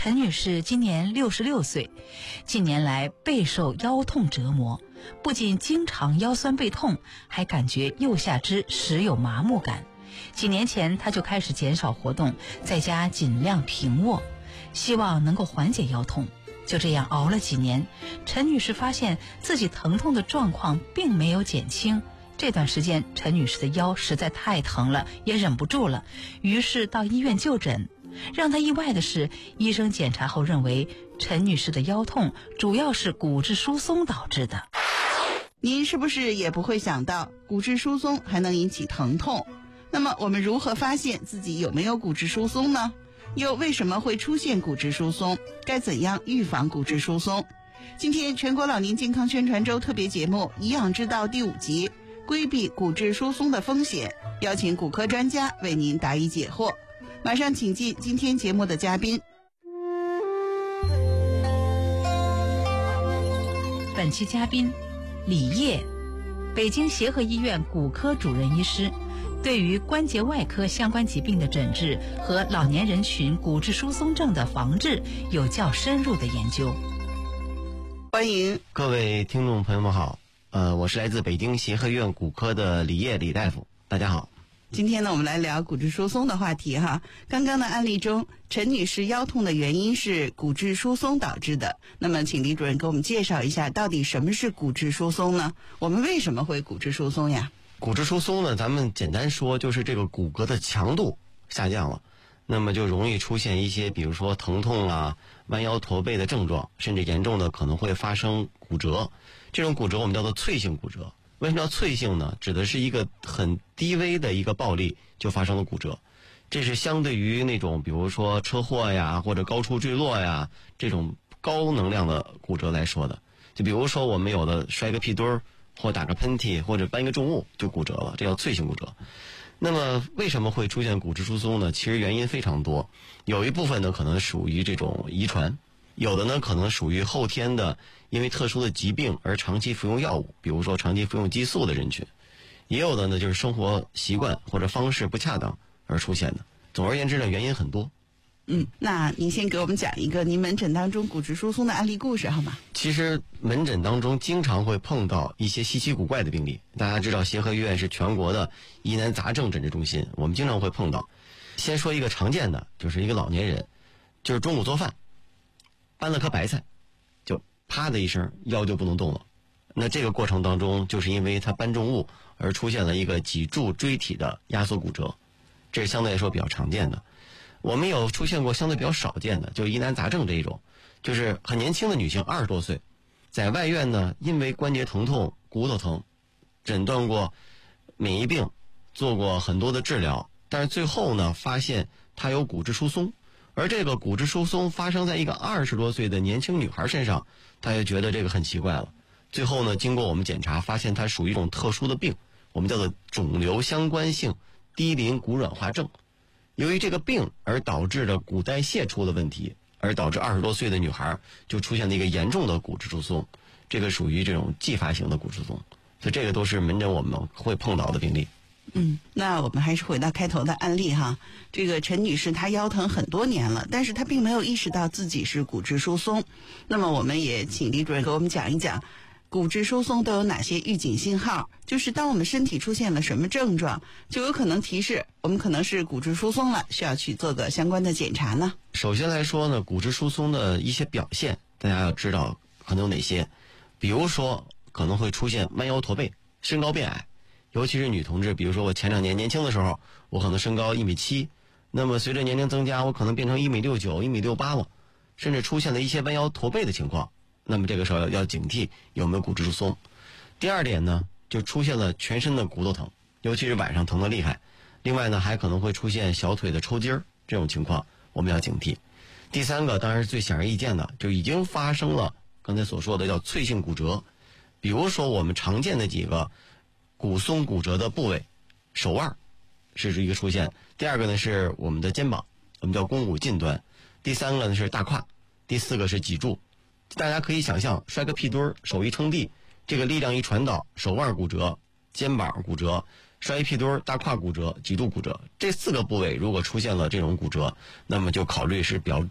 陈女士今年66岁，近年来备受腰痛折磨，不仅经常腰酸背痛，还感觉右下肢时有麻木感。几年前她就开始减少活动，在家尽量平卧，希望能够缓解腰痛。就这样熬了几年，陈女士发现自己疼痛的状况并没有减轻。这段时间陈女士的腰实在太疼了，也忍不住了，于是到医院就诊。让她意外的是，医生检查后认为陈女士的腰痛主要是骨质疏松导致的。 您是不是也不会想到骨质疏松还能引起疼痛？那么我们如何发现自己有没有骨质疏松呢？又为什么会出现骨质疏松？该怎样预防骨质疏松？今天全国老年健康宣传周特别节目《营养之道》第5集，规避骨质疏松的风险，邀请骨科专家为您答疑解惑。马上请进今天节目的嘉宾。 本期嘉宾李烨，北京协和医院骨科主任医师，对于关节外科相关疾病的诊治和老年人群骨质疏松症的防治有较深入的研究。 欢迎各位听众朋友们好，我是来自北京协和医院骨科的李烨李大夫，大家好。 今天呢，我们来聊骨质疏松的话题哈。刚刚的案例中，陈女士腰痛的原因是骨质疏松导致的。那么，请李主任给我们介绍一下，到底什么是骨质疏松呢？我们为什么会骨质疏松呀？ 骨质疏松呢，咱们简单说就是这个骨骼的强度下降了，那么就容易出现一些，比如说疼痛啊、弯腰驼背的症状，甚至严重的可能会发生骨折。这种骨折我们叫做脆性骨折。为什么叫脆性呢？指的是一个很低微的一个暴力就发生了骨折，这是相对于那种比如说车祸呀或者高处坠落呀这种高能量的骨折来说的。就比如说我们有的摔个屁墩儿，或打个喷嚏，或者搬一个重物就骨折了，这叫脆性骨折。那么为什么会出现骨质疏松呢？其实原因非常多，有一部分呢可能属于这种遗传，有的呢可能属于后天的，因为特殊的疾病而长期服用药物，比如说长期服用激素的人群，也有的呢就是生活习惯或者方式不恰当而出现的。总而言之呢，原因很多。 那您先给我们讲一个您门诊当中骨质疏松的案例故事好吗？ 其实门诊当中经常会碰到一些稀奇古怪的病例。大家知道协和医院是全国的疑难杂症诊治中心，我们经常会碰到。先说一个常见的，就是一个老年人，就是中午做饭搬了颗白菜，就啪的一声腰就不能动了。那这个过程当中，就是因为他搬重物而出现了一个脊柱椎体的压缩骨折，这是相对来说比较常见的。我们有出现过相对比较少见的，就疑难杂症这一种，就是很年轻的女性，20多岁，在外院呢，因为关节疼痛、骨头疼，诊断过免疫病，做过很多的治疗，但是最后呢，发现她有骨质疏松。而这个骨质疏松发生在一个20多岁的年轻女孩身上，她也觉得这个很奇怪了。最后呢，经过我们检查，发现它属于一种特殊的病，我们叫做肿瘤相关性低磷骨软化症。由于这个病而导致的骨代谢出了问题，而导致20多岁的女孩就出现了一个严重的骨质疏松，这个属于这种继发型的骨质疏松，所以这个都是门诊我们会碰到的病例。 那我们还是回到开头的案例哈。这个陈女士她腰疼很多年了，但是她并没有意识到自己是骨质疏松。那么我们也请李主任给我们讲一讲骨质疏松都有哪些预警信号，就是当我们身体出现了什么症状，就有可能提示我们可能是骨质疏松了，需要去做个相关的检查呢。 首先来说呢，骨质疏松的一些表现大家要知道可能有哪些，比如说可能会出现弯腰驼背，身高变矮，尤其是女同志，比如说我前2年年轻的时候，我可能身高1.7米，那么随着年龄增加，我可能变成1.69米、1.68米了，甚至出现了一些弯腰驼背的情况。那么这个时候要警惕有没有骨质疏松。第二点呢，就出现了全身的骨头疼，尤其是晚上疼得厉害。另外呢，还可能会出现小腿的抽筋儿，这种情况我们要警惕。第三个当然是最显而易见的，就已经发生了刚才所说的叫脆性骨折。比如说我们常见的几个骨松骨折的部位，手腕是一个出现，第二个呢是我们的肩膀，我们叫肱骨近端，第三个呢是大胯，第四个是脊柱。大家可以想象，摔个屁墩儿，手一撑地，这个力量一传导，手腕骨折，肩膀骨折，摔一屁墩儿，大胯骨折，脊柱骨折，这4个部位如果出现了这种骨折，那么就考虑是比较